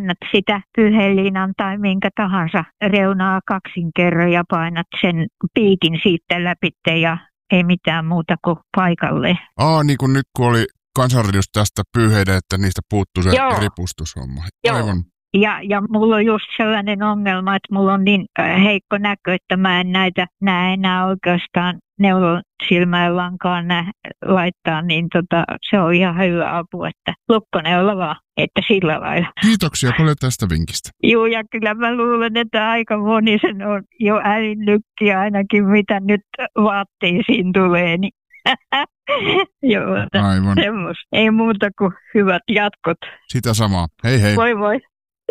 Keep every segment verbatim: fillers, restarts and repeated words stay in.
painat sitä pyyheliinan tai minkä tahansa reunaa kaksin kerran ja painat sen piikin siitä läpi ja ei mitään muuta kuin paikalle. Aa, niin kuin nyt kun oli Kansanradiossa tästä pyyheiden, että niistä puuttuu se Joo. ripustushomma. Aivan. Joo. Ja, ja mulla on just sellainen ongelma, että mulla on niin heikko näkö, että mä en näitä näe enää oikeastaan neulon silmään lankaan nä, laittaa, niin tota, se on ihan hyvä apu, että lukkoneula vaan, että sillä lailla. Kiitoksia paljon tästä vinkistä. Joo, ja kyllä mä luulen, että aika moni sen on jo älynnykki ainakin, mitä nyt vaatteisiin tulee, niin joo, aivan. Semmos. Ei muuta kuin hyvät jatkot. Sitä samaa. Hei hei. Voi voi.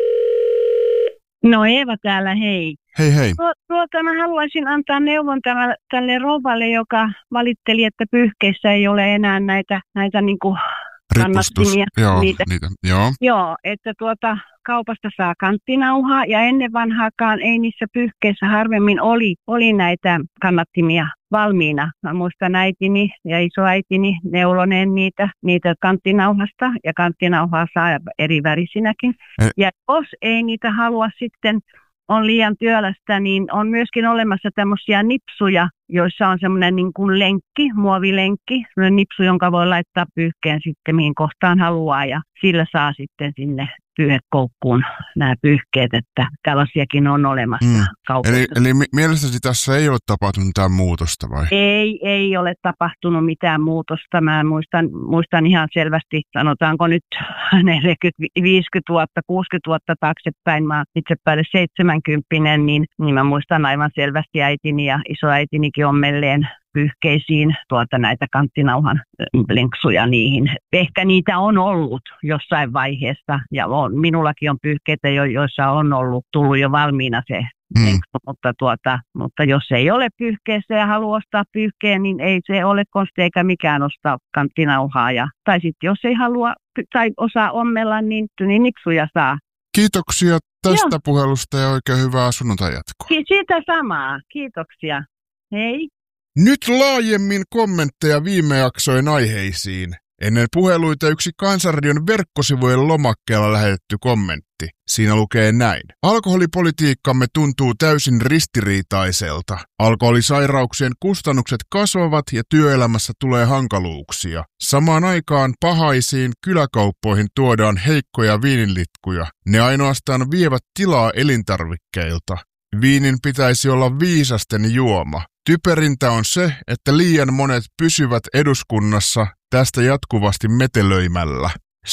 No Eeva täällä, hei. Hei hei. Tuota mä haluaisin antaa neuvon tälle, tälle rouvalle, joka valitteli, että pyyhkeissä ei ole enää näitä, näitä niinku kannattimia. Joo, niitä. niitä. Joo. Joo, että tuota kaupasta saa kanttinauhaa ja ennen vanhaakaan ei niissä pyyhkeissä harvemmin oli, oli näitä kannattimia valmiina. Mä muistan äitini ja isoäitini neuloneen niitä, niitä kanttinauhasta ja kanttinauhaa saa eri värisinäkin. Eh. Ja jos ei niitä halua sitten, on liian työlästä, niin on myöskin olemassa tämmöisiä nipsuja, joissa on semmoinen niin kuin lenkki, muovilenkki, semmoinen nipsu, jonka voi laittaa pyyhkeen sitten mihin kohtaan haluaa ja sillä saa sitten sinne pyyhekoukkuun nämä pyyhkeet, että tällaisiakin on olemassa mm. kaupassa. Eli, eli mielestäsi tässä ei ole tapahtunut mitään muutosta vai? Ei, ei ole tapahtunut mitään muutosta. Mä muistan, muistan ihan selvästi, sanotaanko nyt neljäkymmentä, viisikymmentä vuotta, kuusikymmentä vuotta taaksepäin, mä itse päälle seitsemänkymppinen, niin, niin mä muistan aivan selvästi äitini ja isoäitinikin ommelleen pyyhkeisiin tuota näitä kanttinauhan lenksuja niihin. Ehkä niitä on ollut jossain vaiheessa ja on, minullakin on pyyhkeitä, joissa on ollut tullut jo valmiina se mm. lenksu, mutta, tuota, mutta jos ei ole pyyhkeessä ja haluaa ostaa pyyhkeen, niin ei se ole konsti eikä mikään ostaa kanttinauhaa. Ja, tai sitten jos ei halua tai osaa ommella, niin, niin nipsuja saa. Kiitoksia tästä Joo. puhelusta ja oikein hyvää sunnuntai jatkoa. Siitä samaa. Kiitoksia. Hei. Nyt laajemmin kommentteja viime jaksojen aiheisiin. Ennen puheluita yksi Kansanradion verkkosivujen lomakkeella lähetetty kommentti. Siinä lukee näin. Alkoholipolitiikkamme tuntuu täysin ristiriitaiselta. Alkoholisairauksien kustannukset kasvavat ja työelämässä tulee hankaluuksia. Samaan aikaan pahaisiin kyläkauppoihin tuodaan heikkoja viininlitkuja. Ne ainoastaan vievät tilaa elintarvikkeilta. Viinin pitäisi olla viisasten juoma. Typerintä on se, että liian monet pysyvät eduskunnassa tästä jatkuvasti metelöimällä.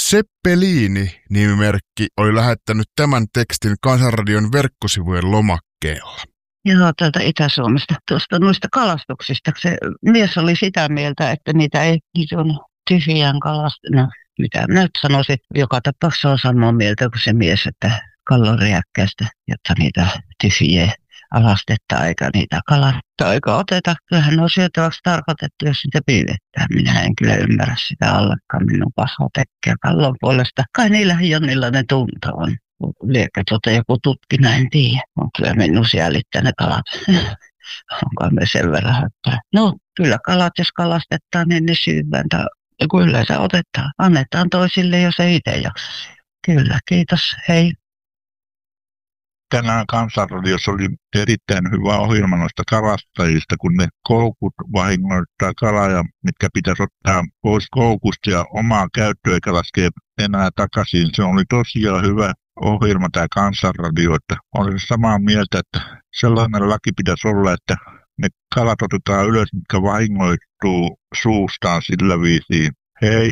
Seppeliini-nimimerkki oli lähettänyt tämän tekstin Kansanradion verkkosivujen lomakkeella. Joo, täältä Itä-Suomesta. Tuosta noista kalastuksista. Se mies oli sitä mieltä, että niitä ei, niitä on tyhjään kalasta. No, mitä minä nyt sanoisin, joka tapauksessa on samaa mieltä kuin se mies, että kallonriäkkäistä, jotta niitä tyhjiä alastetta eikä niitä kalasta eikä oteta. Kyllähän ne on syötäväksi tarkoitettu, jos niitä pyydetään. Minä en kyllä ymmärrä sitä allekaan minun pahaa tekkiä kallon puolesta. Kai niillähän jonnillainen tunto on. Liekö tuota joku tutkinä, en tiedä. On kyllä minun sielittää ne kalat. Onko me sen verran, että no kyllä kalat, jos kalastetaan, niin ne syövään. Ja kyllä se otetaan. Annetaan toisille, jos ei itse jaksa. Kyllä, kiitos. Hei. Tänään Kansanradiossa oli erittäin hyvä ohjelma noista kalastajista, kun ne koukut vahingoittaa kalaa, ja mitkä pitäisi ottaa pois koukusta ja omaa käyttöä eikä laskea enää takaisin. Se oli tosiaan hyvä ohjelma tämä Kansanradio, että olen samaa mieltä, että sellainen laki pitäisi olla, että ne kalat otetaan ylös, mitkä vahingoittuu suustaan sillä viisiin. Hei.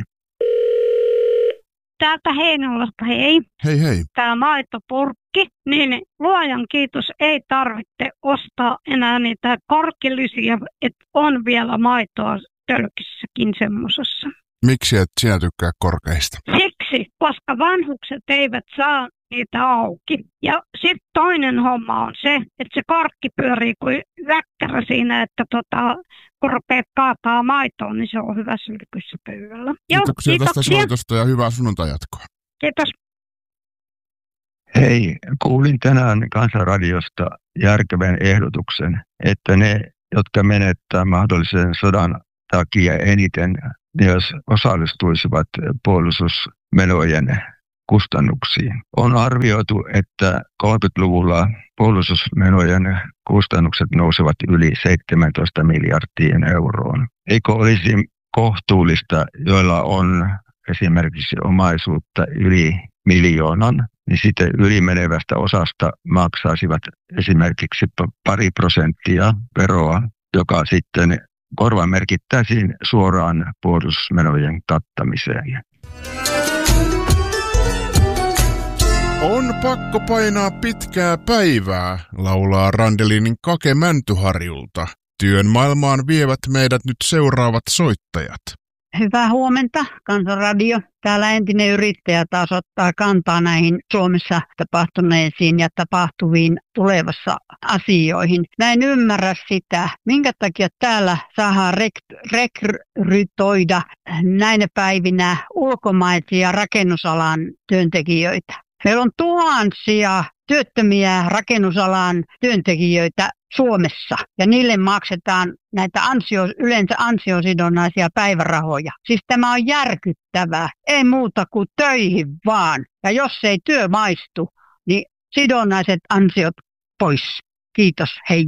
Täältä Heinolasta, hei. Hei hei. Tämä maitopurkki, niin luojan kiitos, ei tarvitse ostaa enää niitä korkkilisiä, että on vielä maitoa tölkissäkin semmosessa. Miksi et sinä tykkää korkeista? Siksi, koska vanhukset eivät saa niitä auki. Ja sitten toinen homma on se, että se korkki pyörii kuin väkkärä siinä, että tota, kun rupeat kaataa maitoon, niin se on hyvä sylkyssä pöydällä. Kiitoksia tästä soitosta ja hyvää sunnuntai jatkoa. Kiitos. Hei, kuulin tänään Kansanradiosta järkevän ehdotuksen, että ne, jotka menettää mahdollisen sodan takia eniten, ne jos osallistuisivat puolustusmenojen kustannuksiin. On arvioitu, että kolmekymmentäluvulla puolustusmenojen kustannukset nousevat yli seitsemäntoista miljardiin euroon. Eikö olisi kohtuullista, joilla on esimerkiksi omaisuutta yli miljoonan, niin sitten ylimenevästä osasta maksaisivat esimerkiksi pari prosenttia veroa, joka sitten korvamerkittäisiin suoraan puolustusmenojen kattamiseen. On pakko painaa pitkää päivää, laulaa Randelinin Kake Mäntyharjulta. Työn maailmaan vievät meidät nyt seuraavat soittajat. Hyvää huomenta, Kansanradio. Täällä entinen yrittäjä taas ottaa kantaa näihin Suomessa tapahtuneisiin ja tapahtuviin tulevassa asioihin. Mä en ymmärrä sitä, minkä takia täällä saadaan rek- rekrytoida näinä päivinä ulkomaisia rakennusalan työntekijöitä. Meillä on tuhansia työttömiä rakennusalan työntekijöitä Suomessa ja niille maksetaan näitä ansio, yleensä ansiosidonnaisia päivärahoja. Siis tämä on järkyttävää, ei muuta kuin töihin vaan. Ja jos ei työ maistu, niin sidonnaiset ansiot pois. Kiitos, hei.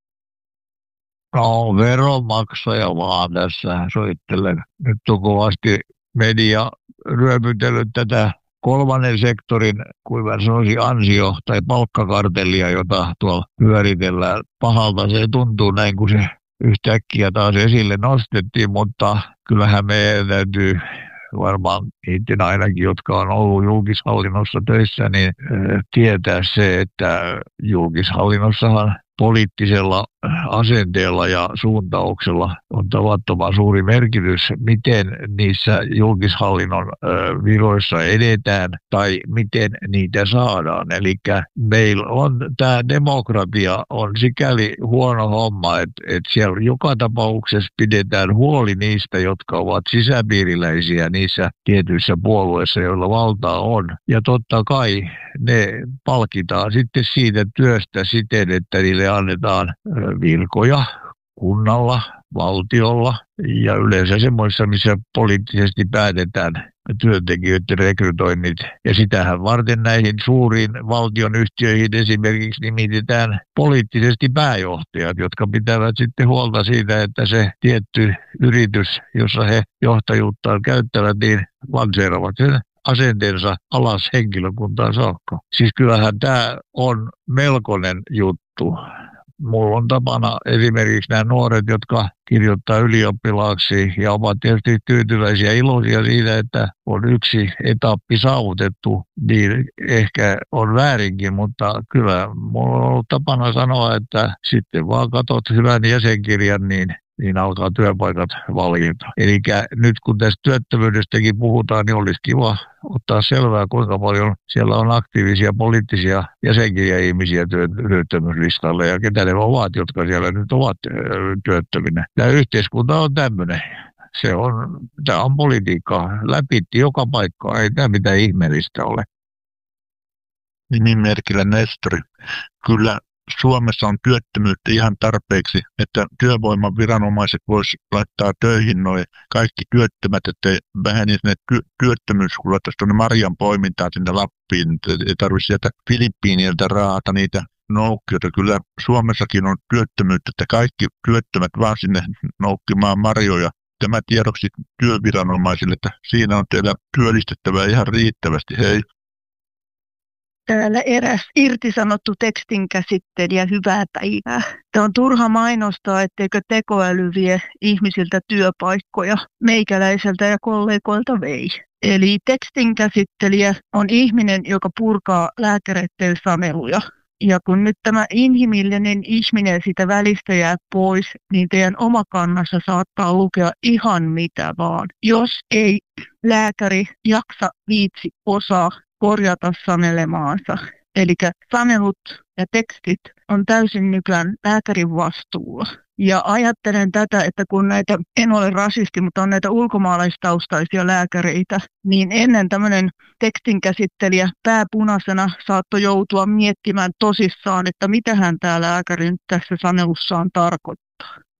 No, veronmaksaja vaan tässä soittelen. Nyt on kovasti media ryöpytellyt tätä kolmannen sektorin, kuin mä sanoisin, ansio- tai palkkakartellia, jota tuolla pyöritellään. Pahalta se tuntuu näin, kun se yhtäkkiä taas esille nostettiin, mutta kyllähän meidän täytyy varmaan itse ainakin, jotka on ollut julkishallinnossa töissä, niin tietää se, että julkishallinnossahan poliittisella asenteella ja suuntauksella on tavattoman suuri merkitys, miten niissä julkishallinnon viroissa edetään tai miten niitä saadaan. Eli meillä on tämä demokratia on sikäli huono homma, että, että siellä joka tapauksessa pidetään huoli niistä, jotka ovat sisäpiiriläisiä niissä tietyissä puolueissa, joilla valtaa on. Ja totta kai ne palkitaan sitten siitä työstä siten, että niille annetaan virkoja kunnalla, valtiolla ja yleensä semmoisissa, missä poliittisesti päätetään työntekijöiden rekrytoinnit. Ja sitähän varten näihin suuriin valtionyhtiöihin esimerkiksi nimitetään poliittisesti pääjohtajat, jotka pitävät sitten huolta siitä, että se tietty yritys, jossa he johtajuuttaan käyttävät, niin lanseeravat sen asenteensa alas henkilökuntaan saakka. Siis kyllähän tämä on melkoinen juttu. Mulla on tapana esimerkiksi nämä nuoret, jotka kirjoittaa ylioppilaaksi ja ovat tietysti tyytyväisiä ja iloisia siitä, että on yksi etappi saavutettu, niin ehkä on väärinkin, mutta kyllä mulla on ollut tapana sanoa, että sitten vaan katot hyvän jäsenkirjan, niin niin alkaa työpaikat valjeta. Eli nyt kun tästä työttömyydestäkin puhutaan, niin olisi kiva ottaa selvää, kuinka paljon siellä on aktiivisia poliittisia jäsenkirja-ihmisiä työttömyyslistalle ja ketä ne ovat, jotka siellä nyt ovat työttöminä. Tämä yhteiskunta on tämmöinen. Se on, tämä on politiikkaa. Läpitti joka paikkaa. Ei tämä mitään ihmeellistä ole. Nimimerkillä Nestori. Kyllä Suomessa on työttömyyttä ihan tarpeeksi, että työvoimaviranomaiset vois laittaa töihin noin kaikki työttömät, että vähenisi ne ty- työttömyyskulut tuonne marjan poimintaan sinne Lappiin. Ei tarvitse sieltä Filippiiniltä raata niitä noukkijoita. Kyllä Suomessakin on työttömyyttä, että kaikki työttömät vaan sinne noukkimaan marjoja. Tämä tiedoksi työviranomaisille, että siinä on teillä työllistettävää ihan riittävästi. Hei. Täällä eräs irtisanottu tekstinkäsittelijä, hyvää päivää. Tämä on turha mainostaa, etteikö tekoäly vie ihmisiltä työpaikkoja. Meikäläiseltä ja kollegoilta vei. Eli tekstinkäsittelijä on ihminen, joka purkaa lääkäreiden saneluja. Ja kun nyt tämä inhimillinen ihminen sitä välistä jää pois, niin teidän omakannassa saattaa lukea ihan mitä vaan. Jos ei lääkäri jaksa, viitsi, osaa korjata sanelemaansa. Eli sanelut ja tekstit on täysin nykyään lääkärin vastuulla. Ja ajattelen tätä, että kun näitä, en ole rasisti, mutta on näitä ulkomaalaistaustaisia lääkäreitä, niin ennen tämmöinen tekstinkäsittelijä pääpunaisena saattoi joutua miettimään tosissaan, että mitähän tämä lääkäri nyt tässä sanelussaan tarkoittaa.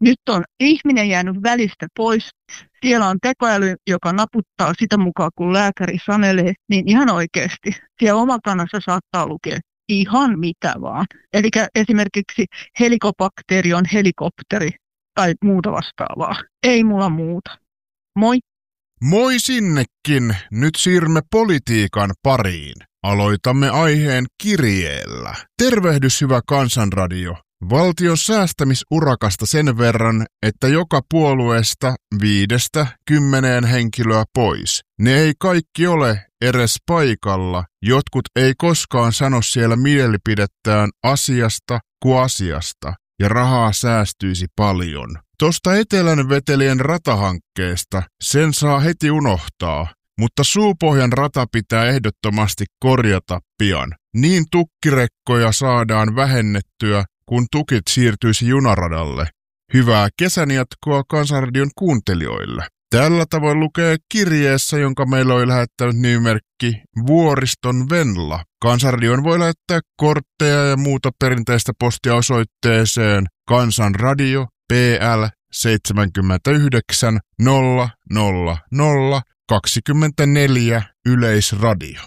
Nyt on ihminen jäänyt välistä pois. Siellä on tekoäly, joka naputtaa sitä mukaan, kun lääkäri sanelee, niin ihan oikeasti. Siellä omakannassa saattaa lukea ihan mitä vaan. Eli esimerkiksi helikobakteeri on helikopteri tai muuta vastaavaa. Ei mulla muuta. Moi! Moi sinnekin! Nyt siirrymme politiikan pariin. Aloitamme aiheen kirjeellä. Tervehdys hyvä Kansanradio. Valtion säästämisurakasta sen verran, että joka puolueesta viidestä kymmeneen henkilöä pois. Ne ei kaikki ole edes paikalla. Jotkut ei koskaan sano siellä mielipidettään asiasta kuin asiasta. Ja rahaa säästyisi paljon. Tosta Etelän vetelien ratahankkeesta sen saa heti unohtaa. Mutta Suupohjan rata pitää ehdottomasti korjata pian. Niin tukkirekkoja saadaan vähennettyä, kun tukit siirtyisi junaradalle. Hyvää kesän jatkoa Kansanradion kuuntelijoille. Tällä tavoin lukee kirjeessä, jonka meillä oli lähettänyt nimimerkki Vuoriston Venla. Kansanradion voi lähettää kortteja ja muuta perinteistä postia osoitteeseen Kansanradio P L seitsemänkymmentäyhdeksän nolla nolla nolla kaksikymmentäneljä Yleisradio.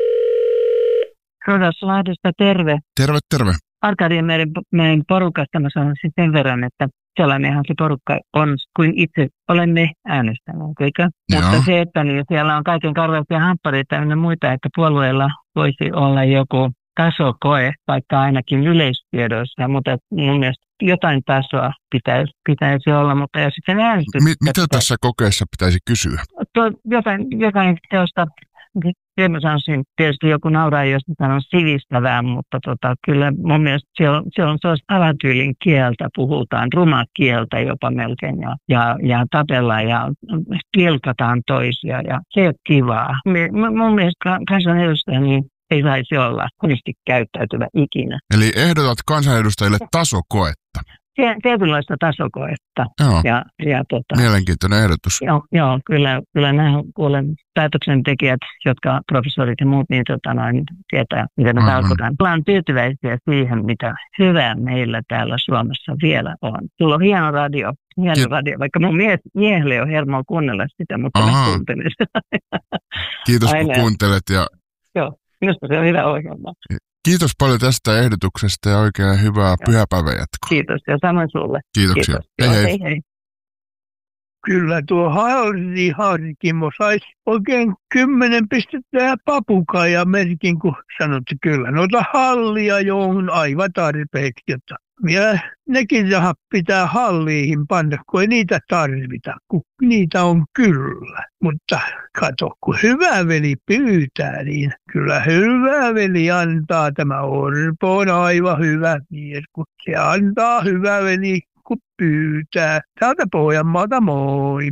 Rodaslahdesta terve. Terve, terve. Arkadian meidän, meidän porukasta mä sanon sen verran, että sellainenhan se porukka on, kuin itse olemme äänestäneet, eikö? Joo. Mutta se, että niin siellä on kaiken karvaisia hamppareita ja muita, että puolueilla voisi olla joku tasokoe, vaikka ainakin yleistiedoissa, mutta mun mielestä jotain tasoa pitäisi, pitäisi olla, mutta jos sitten äänestys... Mi- mitä tässä kokeessa pitäisi kysyä? Tuo, jotain, jotain teosta, mä sanoisin, tietysti joku nauraa, jos sanon sivistävää, mutta tota, kyllä mun mielestä se on, se on sellaista alatyylin kieltä, puhutaan rumaa kieltä jopa melkein, ja, ja, ja tapellaan ja pilkataan toisia, ja se on kivaa. M- mun mielestä kansanedustaja niin ei saisi olla huonosti käyttäytyvä ikinä. Eli ehdotat kansanedustajille tasokoetta? Tietynlaista tasokoetta. Joo. Ja, ja, tota, mielenkiintoinen ehdotus. Joo, joo kyllä, kyllä nämä kuulen päätöksentekijät, jotka professorit ja muut, niin tota, noin, tietää, mitä me tarkoitan. Ollaan tyytyväisiä siihen, mitä hyvää meillä täällä Suomessa vielä on. Sulla on hieno radio, hieno Ki- radio, vaikka mun mie- miehelle ei ole hermoa kuunnella sitä, mutta mä kuuntelen sitä. Kiitos kun kuuntelet. Ja... Joo, minusta se on hyvä ohjelma. Kiitos paljon tästä ehdotuksesta ja oikein hyvää pyhäpäivän jatkoa. Kiitos ja samoin sulle. Kiitoksia. Kiitos. Hei, Joo, hei. hei, hei. Kyllä tuo Harri Harkimo saisi oikein kymmenen pistettä ja papukaija merkin, kun sanot, että kyllä noita hallia jo on aivan tarpeeksi. Jotta ja nekin rahat pitää halliihin panna, kun ei niitä tarvita, kun niitä on kyllä. Mutta kato, kun hyvä veli pyytää, niin kyllä hyvä veli antaa. Tämä Orpo on aivan hyvä mies, kun se antaa hyvä veli, kun pyytää. Täältä Pohjanmaalta moi.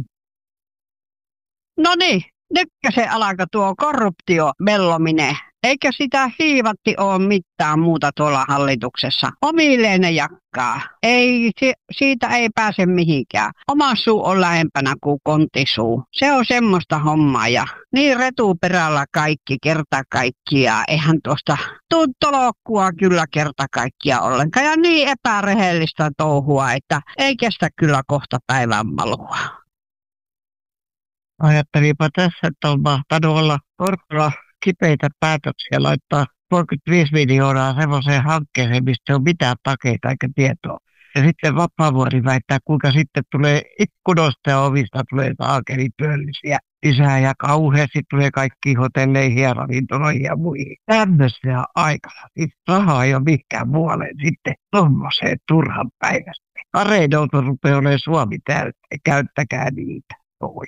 No niin, nytkä se alkaa tuo korruptio mellominen. Eikä sitä hiivatti ole mitään muuta tuolla hallituksessa. Omilleen ne jakkaa. Ei, si, siitä ei pääse mihinkään. Oma suu on lähempänä kuin kontisuu. Se on semmoista hommaa ja niin retuperällä kaikki kerta kaikkiaan. Eihän tuosta tuntolokkua kyllä kerta kaikkiaan ollenkaan. Ja niin epärehellistä touhua, että ei kestä kyllä kohta päivän malua. Ajattelipa tässä, että on mahtanut olla Orpolla kipeitä päätöksiä laittaa kolmekymmentäviisi miljoonaa semmoiseen hankkeeseen, mistä on mitään takeita eikä tietoa. Ja sitten Vapaavuori väittää, kuinka sitten tulee ikkunoista ja ovista tulee saakelityöllisiä lisää ja kauheasti tulee kaikki hotelleihin ja ravintoloihin ja muihin. Tämmöisiä aikana. Siis rahaa ei ole mikään muualle sitten tommoseen turhan päivästä. Areidolta rupeaa olemaan Suomi täyttä. Käyttäkää niitä. Oi.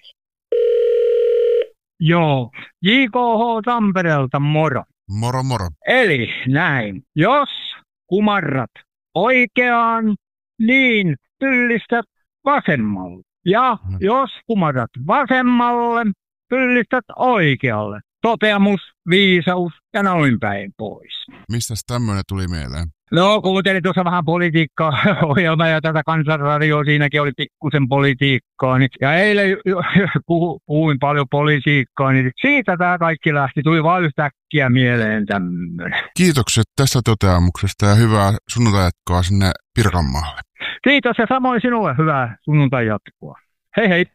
Joo, J K H Tampereelta moro. Moro moro. Eli näin, jos kumarrat oikeaan, niin pyllistät vasemmalle. Ja no. jos kumarrat vasemmalle, pyllistät oikealle. Toteamus, viisaus ja noin päin pois. Mistäs tämmöinen tuli mieleen? No, kuuntelin tuossa vähän politiikkaa-ohjelmaa ja tätä Kansanradioa, siinäkin oli pikkusen politiikkaa. Niin, ja eilen puhuin paljon politiikkaa, niin siitä tämä kaikki lähti. Tuli vaan yhtäkkiä mieleen tämmöinen. Kiitokset tästä toteamuksesta ja hyvää sunnuntai-jatkoa sinne Pirkanmaalle. Kiitos ja samoin sinulle hyvää sunnuntai jatkoa. Hei hei!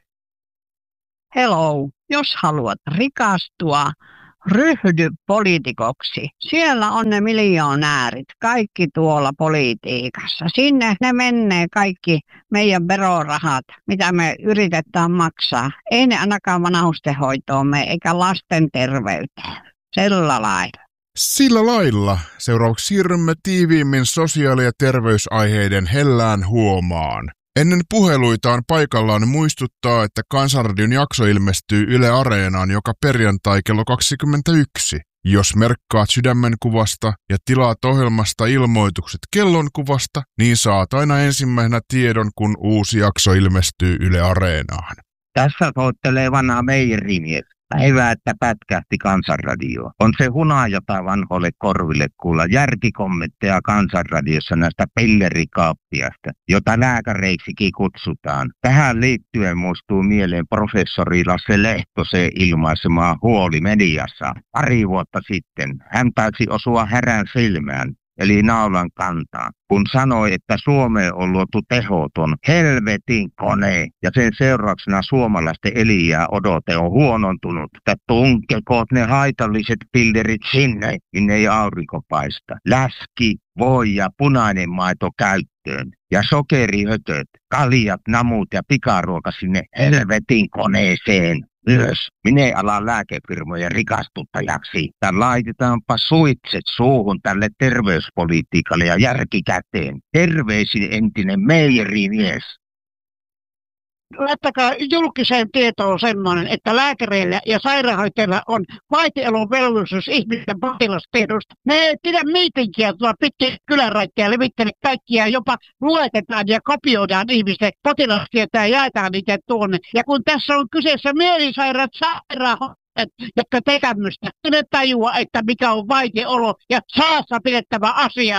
Hello, jos haluat rikastua, ryhdy poliitikoksi. Siellä on ne miljonäärit, kaikki tuolla politiikassa. Sinne ne menee kaikki meidän verorahat, mitä me yritetään maksaa. Ei ne ainakaan vanhustenhoitoon mene, eikä lasten terveyteen. Sillä lailla. Sillä lailla. Seuraavaksi siirrymme tiiviimmin sosiaali- ja terveysaiheiden hellään huomaan. Ennen puheluita on paikallaan muistuttaa, että Kansanradion jakso ilmestyy Yle Areenaan joka perjantai kello kaksikymmentäyksi. Jos merkkaat sydämenkuvasta ja tilaat ohjelmasta ilmoitukset kellonkuvasta, niin saat aina ensimmäisenä tiedon, kun uusi jakso ilmestyy Yle Areenaan. Tässä soittelee vanha meijerimies. Päivää, että pätkähti Kansanradio. On se huna, jota vanhoille korville kuulla järkikommentteja Kansanradiossa näistä pillerikaappiasta, jota lääkäreiksikin kutsutaan. Tähän liittyen muistuu mieleen professori Lasse Lehtosen ilmaisemaa huoli mediassa. Pari vuotta sitten hän taisi osua härän silmään, eli naulan kantaan, kun sanoi, että Suomeen on luotu tehoton helvetin kone ja sen seurauksena suomalaisten eliää odote on huonontunut. Että tunkekoot ne haitalliset pillerit sinne, minne ei aurinko paista. Läski, voi ja punainen maito käyttöön ja sokerihötöt, kaljat, namut ja pikaruoka sinne helvetin koneeseen. Myös minä alan lääkefirmojen rikastuttajaksi. Tän laitetaanpa suitset suuhun tälle terveyspolitiikalle ja järkikäteen. Terveisin entinen meijerimies. Laittakaa julkiseen tietoon semmoinen, että lääkäreillä ja sairaanhoitajilla on vaitiolovelvollisuus ihmisten potilastiedosta. Ne ei pidä miitinkiä tuolla pitkin kyläraittia, levittele kaikkia, jopa luetetaan ja kopioidaan ihmisten potilastietoja ja jaetaan niitä tuonne. Ja kun tässä on kyseessä mielisairaat sairaanhoitajat, jotka tekee tämmöistä, ne tajua, että mikä on vaitiolo ja saassa pidettävä asia.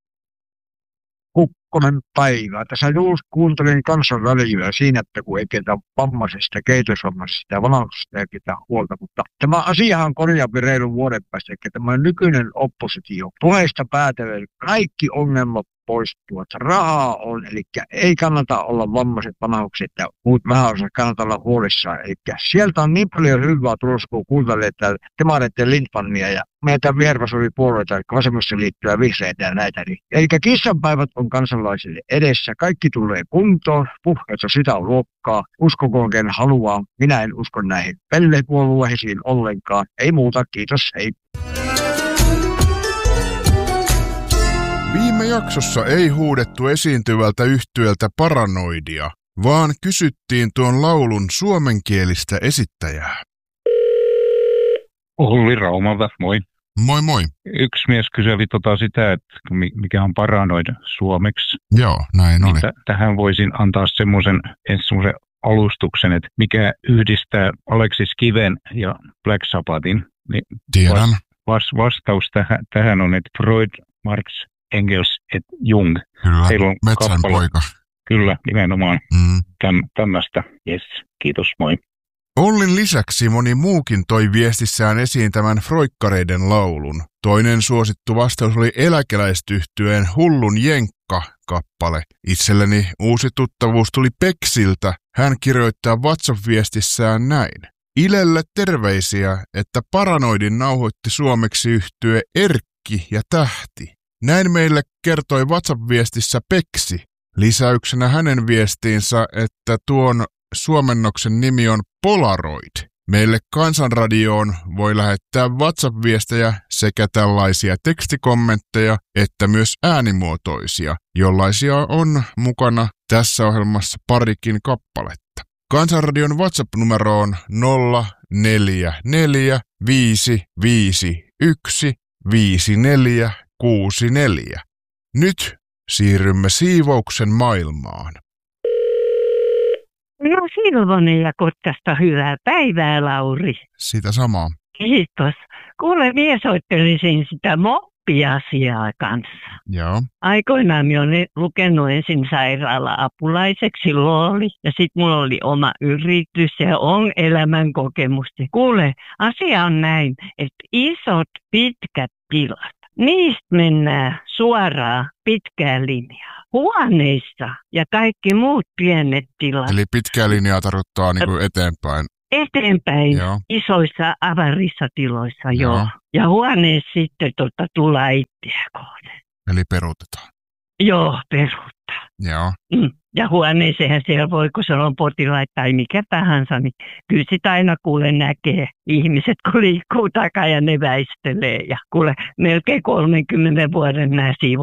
Kukkonen päivää. Tässä juuri kuuntelin Kansanradioa siinä, että kun ei ketä vammaisesta, kehitysvammaisesta ja vanhuksesta ei ketä huolta. Mutta tämä asiahan korjaapi reilun vuoden päästä, että tämä nykyinen oppositio puheista päätellen kaikki ongelmat poistuu, että rahaa on, eli ei kannata olla vammaiset vanhukset ja muut vähäosat kannata olla huolissaan. Eli sieltä on niin paljon hyvää tulossa, kun kuuntelee demareiden Lindmania ja meitä vihervasemmipuolueita, vasemmistoliittoa ja vihreitä ja näitä. Eli kissanpäivät on kansalaisille edessä, kaikki tulee kuntoon, puheessa sitä on luokkaa, uskokoon ken haluaa, minä en usko näihin pellepuolueisiin ollenkaan, ei muuta, kiitos, hei. Viime jaksossa ei huudettu esiintyvältä yhtyöltä Paranoidia, vaan kysyttiin tuon laulun suomenkielistä esittäjää. Olli Raumalta, moi. Moi moi. Yksi mies kyseli tota sitä, että mikä on paranoida suomeksi. Joo, näin oli. Niin t- tähän voisin antaa semmoisen alustuksen, että mikä yhdistää Aleksis Kiven ja Black Sabbathin. Niin Tiedän. Vas, vas, vastaus tähän, tähän on, että Freud, Marx, Engels et Jung. Kyllä, metsän poika. Kyllä, nimenomaan mm. Täm, tämmöistä. Yes, kiitos, moi. Ollin lisäksi moni muukin toi viestissään esiin tämän Froikkareiden laulun. Toinen suosittu vastaus oli eläkeläistyhtyeen Hullun Jenkka-kappale. Itselleni uusi tuttavuus tuli Peksiltä. Hän kirjoittaa WhatsApp-viestissään näin. Ilelle terveisiä, että Paranoidin nauhoitti suomeksi yhtye Erkki ja Tähti. Näin meille kertoi WhatsApp-viestissä Peksi. Lisäyksenä hänen viestiinsä, että tuon suomennoksen nimi on Polaroid. Meille Kansanradioon voi lähettää WhatsApp-viestejä sekä tällaisia tekstikommentteja että myös äänimuotoisia, jollaisia on mukana tässä ohjelmassa parikin kappaletta. Kansanradion WhatsApp-numero on nolla neljä neljä viisi viisi yksi viisi neljä kuusi neljä. Nyt siirrymme siivouksen maailmaan. No Silvonen ja Kotkasta hyvää päivää, Lauri. Sitä samaa. Kiitos. Kuule, minä soittelisin sitä moppiasiaa kanssa. Joo. Aikoinaan minä olen lukenut ensin sairaala-apulaiseksi, silloin oli. Ja sitten mulla oli oma yritys ja on elämän kokemusta. Kuule, asia on näin, että isot pitkät tilat. Niistä mennään suoraan pitkään linjaan. huoneissa ja kaikki muut pienet tilat. Eli pitkää linjaa tarkoittaa niin kuin eteenpäin. Eteenpäin, Joo. isoissa avarissa tiloissa, joo. Joo. Ja huoneessa sitten tota, tulee itseä kohden. Eli peruutetaan. Joo, peruuttaa. Joo. Mm. Ja huoneeseenhan siellä voi, kun siellä on potilaita tai mikä tahansa, niin kyllä sitä aina kuule näkee ihmiset, kun liikkuu takaa ja ne väistelee. Ja kuule, melkein kolmenkymmenen vuoden nämä